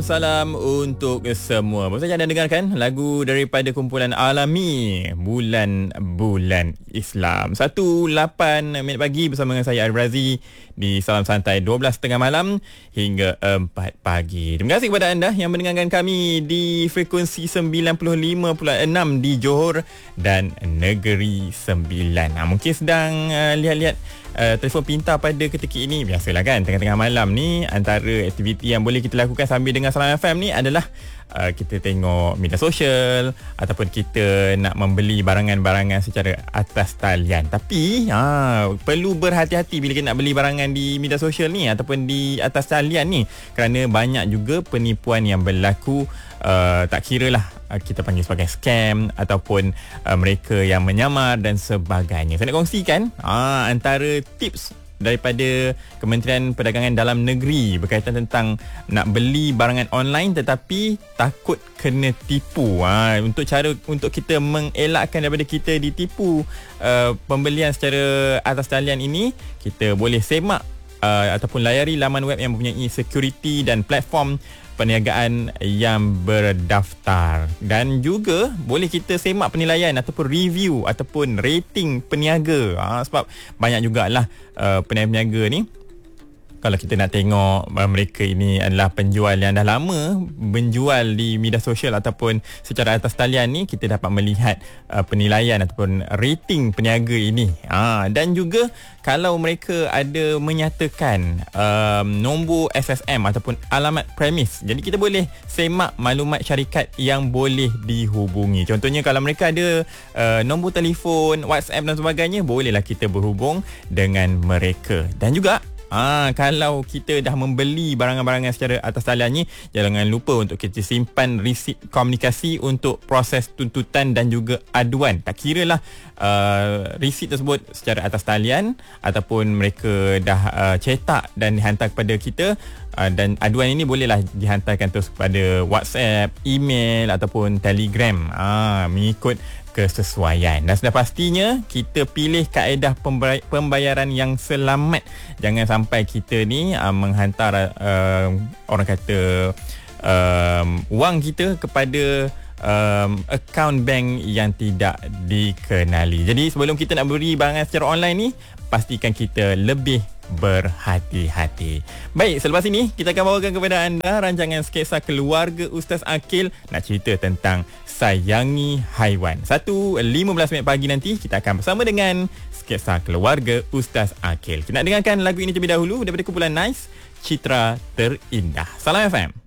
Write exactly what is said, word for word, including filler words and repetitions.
Salam untuk semua. Baru saja anda dengarkan lagu daripada kumpulan Alami, Bulan-Bulan Islam. satu lapan minit pagi bersama dengan saya Arif Razi di Salam Santai dua belas tiga puluh malam hingga empat pagi. Terima kasih kepada anda yang mendengarkan kami di frekuensi sembilan puluh lima perpuluhan enam di Johor dan Negeri Sembilan. Nah, mungkin sedang uh, lihat-lihat Uh, telefon pintar pada ketika ini. Biasalah kan, tengah-tengah malam ni antara aktiviti yang boleh kita lakukan sambil dengar Salam F M ni adalah uh, kita tengok media sosial ataupun kita nak membeli barangan-barangan secara atas talian. Tapi ha, perlu berhati-hati bila kita nak beli barangan di media sosial ni ataupun di atas talian ni, kerana banyak juga penipuan yang berlaku. Uh, tak kira lah uh, kita panggil sebagai scam ataupun uh, mereka yang menyamar dan sebagainya. Saya nak kongsikan uh, antara tips daripada Kementerian Perdagangan Dalam Negeri berkaitan tentang nak beli barangan online tetapi takut kena tipu. Ha, untuk cara untuk kita mengelakkan daripada kita ditipu uh, pembelian secara atas talian ini, kita boleh semak uh, ataupun layari laman web yang mempunyai security dan platform perniagaan yang berdaftar, dan juga boleh kita semak penilaian ataupun review ataupun rating peniaga. Ha, sebab banyak jugalah uh, peniaga-peniaga ni, kalau kita nak tengok uh, mereka ini adalah penjual yang dah lama menjual di media sosial ataupun secara atas talian ni, kita dapat melihat uh, penilaian ataupun rating peniaga ini. Ha, dan juga kalau mereka ada menyatakan um, nombor S S M ataupun alamat premis, jadi kita boleh semak maklumat syarikat yang boleh dihubungi. Contohnya kalau mereka ada uh, nombor telefon, WhatsApp dan sebagainya, bolehlah kita berhubung dengan mereka. Dan juga Ah, kalau kita dah membeli barangan-barangan secara atas talian ni, jangan lupa untuk kita simpan resit komunikasi untuk proses tuntutan dan juga aduan. Tak kiralah uh, resit tersebut secara atas talian ataupun mereka dah uh, cetak dan dihantar kepada kita, uh, dan aduan ini bolehlah dihantarkan terus kepada WhatsApp, email ataupun Telegram, ah, mengikut kesesuaian. Dan sudah pastinya kita pilih kaedah pembayaran yang selamat. Jangan sampai kita ni uh, menghantar uh, orang kata uh, wang kita kepada um, akaun bank yang tidak dikenali. Jadi sebelum kita nak beli barangan secara online ni, pastikan kita lebih berhati-hati. Baik, selepas ini kita akan bawakan kepada anda rancangan sketsa keluarga Ustaz Akil, nak cerita tentang sayangi haiwan. satu lima belas minit pagi nanti kita akan bersama dengan sketsa keluarga Ustaz Akil. Kita nak dengarkan lagu ini terlebih dahulu daripada kumpulan Nice, Citra Terindah. Salam F M.